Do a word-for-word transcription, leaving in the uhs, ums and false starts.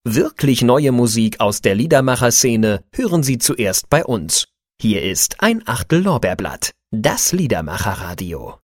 Wirklich neue Musik aus der Liedermacher-Szene hören Sie zuerst bei uns. Hier ist ein Achtel Lorbeerblatt, das Liedermacher-Radio.